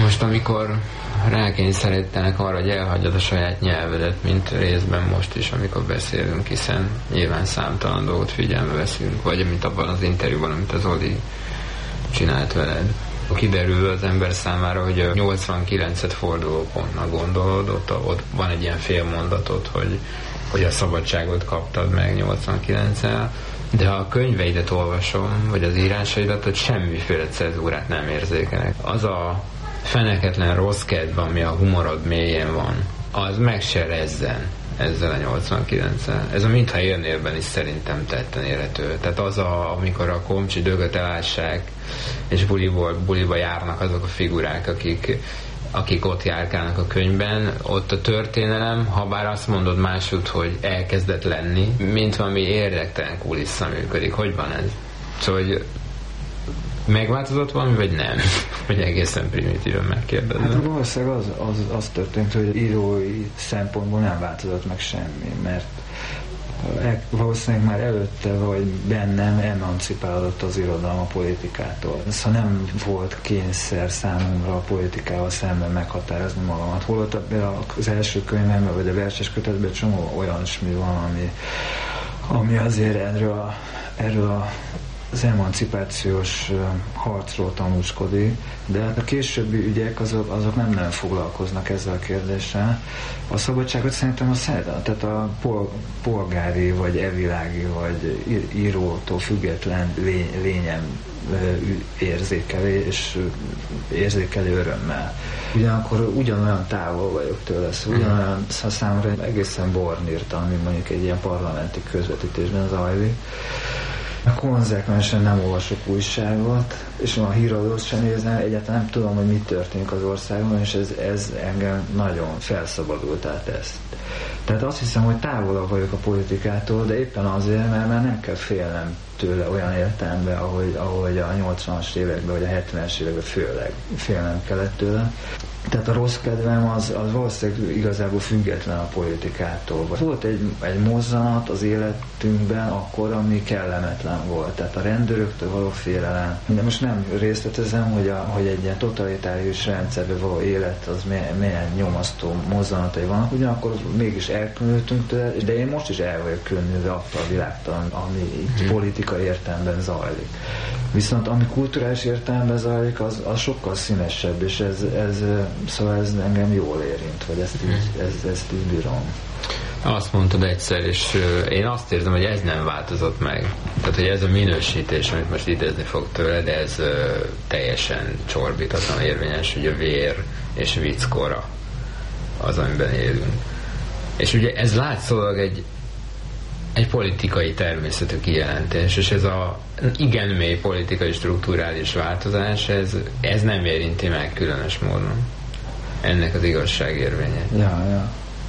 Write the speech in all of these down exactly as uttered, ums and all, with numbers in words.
Most amikor rákényszerítenek arra, hogy elhagyjad a saját nyelvedet, mint részben most is, amikor beszélünk, hiszen nyilván számtalan dolgot figyelme veszünk, vagy mint abban az interjúban, amit az Oli csinált veled. Kiderül az ember számára, hogy a nyolcvankilencet fordulópontnak gondolod, ott, ott van egy ilyen félmondatot, hogy, hogy a szabadságot kaptad meg nyolcvankilenccel, de ha a könyveidet olvasom, vagy az írásaidat, ott semmiféle cezúrát nem érzékelek. Az a feneketlen rossz kedv, ami a humorod mélyén van, az meg se rezzen ezzel a nyolcvankilenccel. Ez a mintha élnélben is szerintem tetten érhető. Tehát az, a, amikor a komcsi dögöt elássák, és buliból, buliba járnak azok a figurák, akik, akik ott járkálnak a könyvben, ott a történelem, ha bár azt mondod másút, hogy elkezdett lenni, mint valami érdektelen kulissza működik. Hogy van ez? Szóval, hogy megváltozott valami, vagy nem? Hogy egészen primitíven megkérdezem. Hát valószínűleg az, az, az történt, hogy írói szempontból nem változott meg semmi, mert valószínűleg már előtte vagy bennem emancipálódott az irodalom a politikától. Szóval nem volt kényszer számomra a politikával szemben meghatározni magamat. Holott az első könyvemben, vagy a verses kötetben csomó olyasmi van, ami, ami azért erről a, erről a az emancipációs harcról tanúskodik, de hát a későbbi ügyek azok, azok nem nem foglalkoznak ezzel a kérdéssel. A szabadságot szerintem a szerdán, tehát a pol, polgári, vagy evilági, vagy írótól független lény, lényem érzékelé, és érzékelő örömmel. Ugyanakkor ugyanolyan távol vagyok tőle, szóval ugyanolyan számomra egészen bornírta, ami mondjuk egy ilyen parlamenti közvetítésben zajlik. Konzekvensen nem olvasok újságot, és a híradót sem nézem, egyáltalán nem tudom, hogy mi történik az országban, és ez, ez engem nagyon felszabadultá tesz. Tehát azt hiszem, hogy távolabb vagyok a politikától, de éppen azért, mert már nem kell félnem tőle olyan értelemben, ahogy, ahogy a nyolcvanas években, vagy a hetvenes években főleg félnem kellett tőle. Tehát a rossz kedvem az, az valószínűleg igazából független a politikától. Volt egy, egy mozzanat az életünkben akkor, ami kellemetlen volt. Tehát a rendőröktől való félelem. De most nem részletezem, hogy, a, hogy egy ilyen totalitárius rendszerben való élet az milyen, milyen nyomasztó mozzanatai vannak. Ugyanakkor mégis elkülönültünk tőle, de én most is el vagyok különülve attól a világtól, ami így politikai értelemben zajlik. Viszont ami kulturális értelemben zajlik, az, az sokkal színesebb, és ez, ez, szóval ez engem jól érint, vagy ezt így, ez, ezt így bírom. Azt mondtad egyszer, és én azt érzem, hogy ez nem változott meg. Tehát, hogy ez a minősítés, amit most idézni fog tőled, ez teljesen csorbítatlan érvényes, hogy a vér és vickora az, amiben élünk. És ugye ez látszólag egy egy politikai természetű kijelentés, és ez a igen mély politikai strukturális változás, ez, ez nem érinti meg különös módon ennek az igazságérvényét. Ja, ja.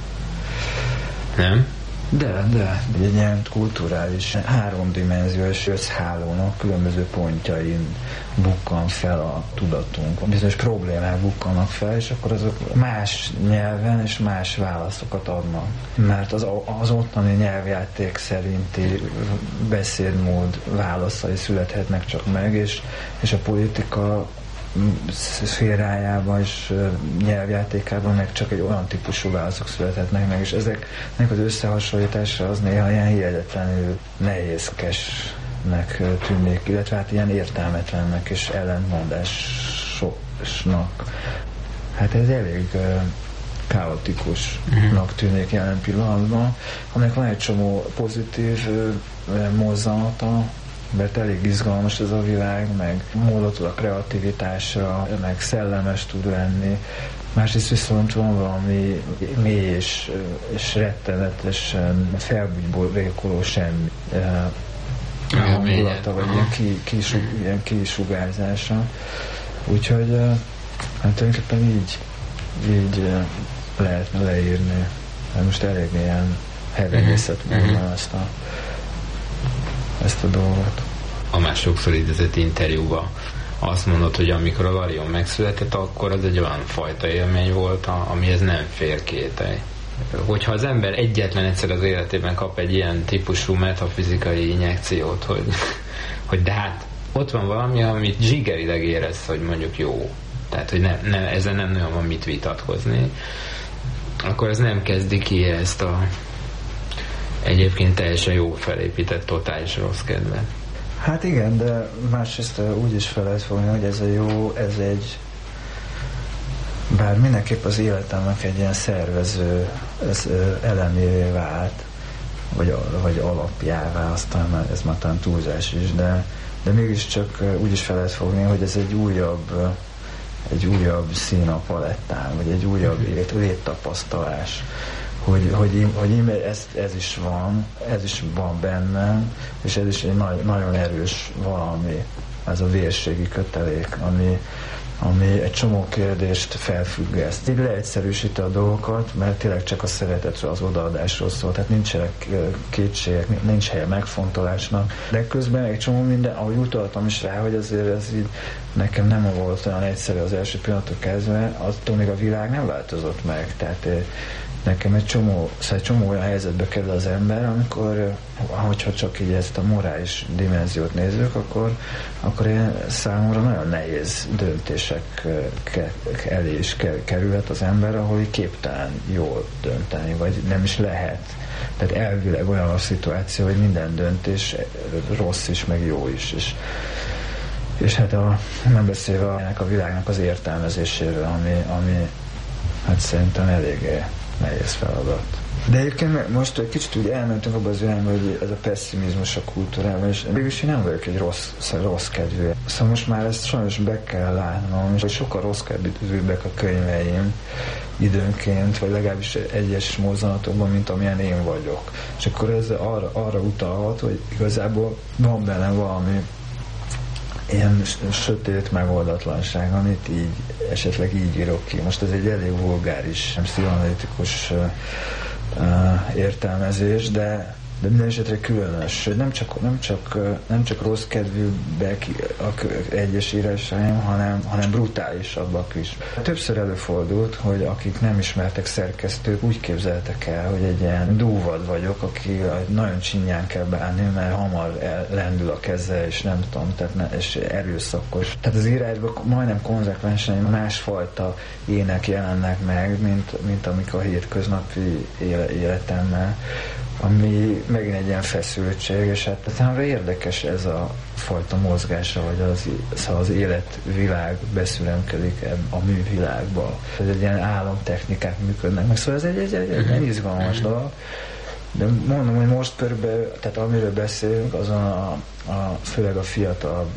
Nem? De, de. Egy ilyen kulturális, háromdimenziós összhálónak különböző pontjain bukkan fel a tudatunk. Bizonyos problémák bukkannak fel, és akkor azok más nyelven és más válaszokat adnak. Mert az, az ottani nyelvjáték szerinti beszédmód válaszai születhetnek csak meg, és, és a politika szférájában és nyelvjátékában meg csak egy olyan típusú válaszok születhetnek meg, és ezeknek az összehasonlítása az néha ilyen hihetetlenül nehézkesnek tűnik, illetve hát ilyen értelmetlennek és ellentmondásosnak. Hát ez elég kaotikusnak tűnik jelen pillanatban, aminek van egy csomó pozitív mozzanata, mert elég izgalmas ez a világ, meg módot a kreativitásra, meg szellemes tud lenni. Másrészt viszont van valami mély és, és rettenetesen felbújborékoló semmi hangulata, vagy ilyen, ki, kisug, ilyen kisugárzása. Úgyhogy hát tulajdonképpen így, így lehetne leírni. Most elég ilyen hevenyészet mondom ezt a ezt a dolgot. A már sokszor idézett interjúban azt mondod, hogy amikor a Larion megszületett, akkor az egy olyan fajta élmény volt, amihez nem fér kételj. Hogyha az ember egyetlen egyszer az életében kap egy ilyen típusú metafizikai injekciót, hogy, hogy de hát ott van valami, amit zsigerileg érez, hogy mondjuk jó. tehát hogy ne, ne, ezzel nem nagyon van mit vitatkozni, akkor ez nem kezdi ki ezt a egyébként teljesen jó felépített totális rossz kedvet. Hát igen, de másrészt úgy is fel lehet fogni, hogy ez a jó, ez egy bár mindenképp az életemnek egy ilyen szervező ez, elemévé vált, vagy, vagy alapjává, aztán ez már talán túlzás is, de, de mégiscsak úgy is fel lehet fogni, hogy ez egy újabb egy újabb szín a palettán, vagy egy újabb lét, léttapasztalás, hogy, hogy, hogy ez, ez is van, ez is van bennem, és ez is egy nagy, nagyon erős valami, ez a vérségi kötelék, ami, ami egy csomó kérdést felfüggeszt. Így leegyszerűsíti a dolgokat, mert tényleg csak a szeretetről, az odaadásról szól, tehát nincsenek kétségek, nincs helye megfontolásnak, de közben egy csomó minden, ahogy utaltam is rá, hogy azért ez így nekem nem volt olyan egyszerű az első pillanattól kezdve, attól még a világ nem változott meg, tehát nekem egy csomó, szóval egy csomó olyan helyzetbe kerül az ember, amikor, hogyha csak így ezt a morális dimenziót nézzük, akkor, akkor én számomra nagyon nehéz döntések elé is kerülhet az ember, ahol így képtelen jól dönteni, vagy nem is lehet. Tehát elvileg olyan a szituáció, hogy minden döntés rossz is, meg jó is. És, és hát a, nem beszélve ennek a világnak az értelmezéséről, ami, ami hát szerintem eléggé nehéz feladat. De egyébként most egy kicsit úgy elmentünk abba az irányba, hogy ez a pessimizmus a kultúrában, és mégis én nem vagyok egy rossz, rossz kedvű. Szóval most már ezt sajnos be kell látnom, és sokkal rossz kedvűbbek a könyveim időnként, vagy legalábbis egyes mozzanatokban, mint amilyen én vagyok. És akkor ez arra, arra utalhat, hogy igazából van benne valami ilyen sötét megoldatlanság, amit így, esetleg így írok ki. Most ez egy elég vulgáris, pszichoanalitikus uh, uh, értelmezés, de, de minden esetre különös. Nem csak, nem csak, nem csak rossz kedvűbbek egyes írásaim, hanem, hanem brutálisabbak is. Többször előfordult, hogy akik nem ismertek szerkesztők, úgy képzeltek el, hogy egy ilyen dúvad vagyok, aki nagyon csinyán kell bánni, mert hamar lendül a keze, és nem tudom, tehát ne, és erőszakos. Tehát az írásban majdnem konzekvensen másfajta ének jelennek meg, mint, mint amik a hétköznapi életemmel, ami megint egy ilyen feszültség, és hát számomra érdekes ez a fajta mozgása, hogy az, szóval az életvilág beszüremkedik a művilágba. Ez egy ilyen álomtechnikák működnek meg, szóval ez egy, egy, egy, egy, egy izgalmas dolog. De mondom, hogy most körülbelül, tehát amiről beszélünk, azon a, a, főleg a fiatal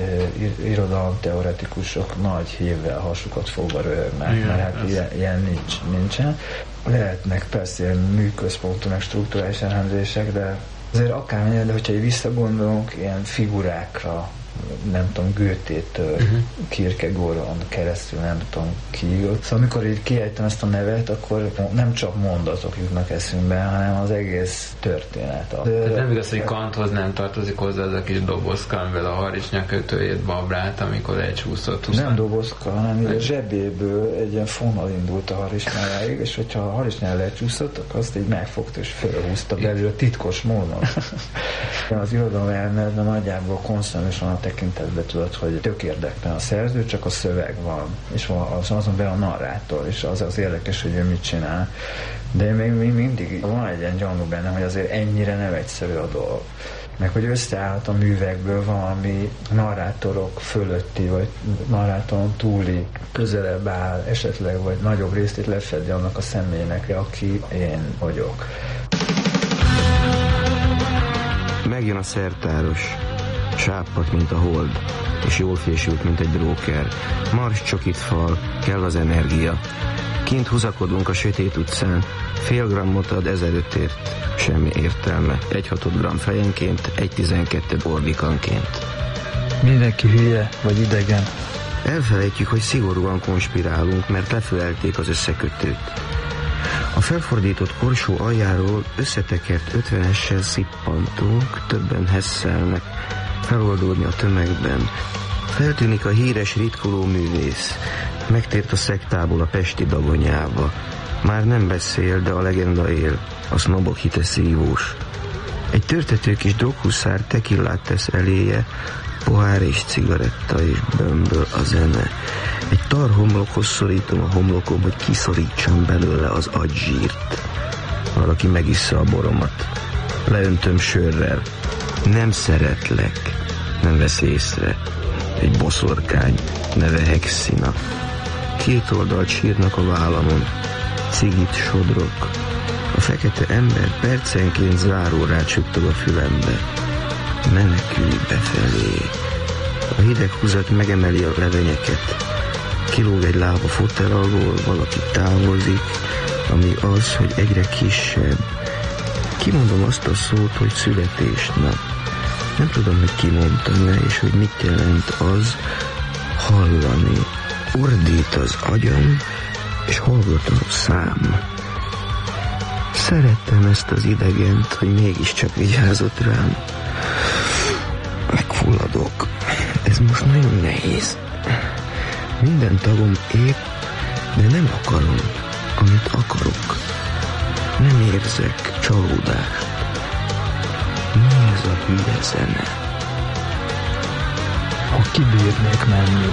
irodalomteoretikusok nagy hívvel hasukat fogva röhögnek, mert hát ilyen, ilyen nincs, nincsen. Lehetnek persze ilyen műközpontú, meg struktúrális elemzések, de azért akármennyire, de hogyha így visszagondolunk ilyen figurákra, nem tudom, Goethe-től, uh-huh. Kierkegaardon keresztül, nem tudom ki. Szóval amikor így kiejtem ezt a nevet, akkor nem csak mondatok jutnak eszünkbe, hanem az egész történet. Tehát nem igaz, hogy Kanthoz nem tartozik hozzá az a kis dobozka, amivel a harisnyakötőjét babrált, amikor elcsúszott. Nem dobozka, hanem a zsebéből egy ilyen fonal indult a harisnyájáig, és hogyha a harisnyájára elcsúszott, akkor azt így megfogta és fölhúzta belőle titkos módon. Az irodalom elméletben nagyjából konszenzuson a tekintetben tudod, hogy tök érdektelen a szerző, csak a szöveg van, és az, azon belül a narrátor, és az az érdekes, hogy ő mit csinál. De még, még mindig van egy ilyen gyanú bennem, hogy azért ennyire nem egyszerű a dolog. Meg hogy összeállhat a művekből valami narrátorok fölötti, vagy narrátoron túli közelebb áll, esetleg, vagy nagyobb részét lefedi annak a személynek, aki én vagyok. Megjön a szertáros, sápadt, mint a hold, és jól fésült, mint egy bróker. Mars csokit fal, kell az energia. Kint húzakodunk a sötét utcán, fél grammot ad ezerötért, semmi értelme. Egy hatod gram fejenként, egy tizenkettő ordikanként. Mindenki hülye vagy idegen. Elfelejtjük, hogy szigorúan konspirálunk, mert lefölelték az összekötőt. A felfordított korsó aljáról összetekert ötvenessel szippantunk, többen hesszelnek, feloldódni a tömegben. Feltűnik a híres ritkoló művész, megtért a szektából a pesti dagonyába. Már nem beszél, de a legenda él, a sznobok hite szívós. Egy törtető kis droghuszár tekillát tesz eléje, pohár és cigaretta és bömböl a zene. Egy tarhomlokhoz szorítom a homlokom, hogy kiszorítsam belőle az aggyzsírt. Valaki megissza a boromat. Leöntöm sörrel. Nem szeretlek. Nem vesz észre. Egy boszorkány, neve Hexina. Két oldalt sírnak a vállamon. Cigit sodrok. A fekete ember percenként zárórát suttog a fülembe. Menekülj befelé. A hideg húzat megemeli a levenyeket. Kilóg egy láb a fotel alól, valaki távozik, ami az, hogy egyre kisebb. Kimondom azt a szót, hogy születésnap. Nem tudom, hogy ki mondtam le, és hogy mit jelent az hallani. Ordít az agyam, és hallgatom a szám. Szerettem ezt az idegent, hogy mégiscsak vigyázott rám. Megfulladok. Ez most nagyon nehéz. Minden tagom épp, de nem akarom, amit akarok. Nem érzek csalódást. Mi ez a hülye zene? Ha kibírnék menni